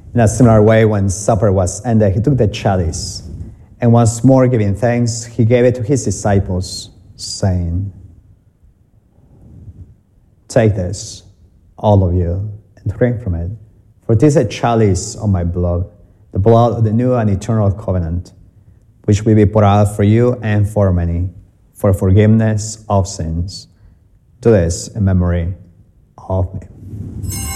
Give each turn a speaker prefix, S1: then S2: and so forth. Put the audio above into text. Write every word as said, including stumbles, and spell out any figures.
S1: In a similar way, when supper was ended, he took the chalice, and once more giving thanks, he gave it to his disciples, saying, "Take this, all of you, and drink from it, for this is a chalice of my blood, the blood of the new and eternal covenant, which will be poured out for you and for many, for forgiveness of sins. Do this in memory of me."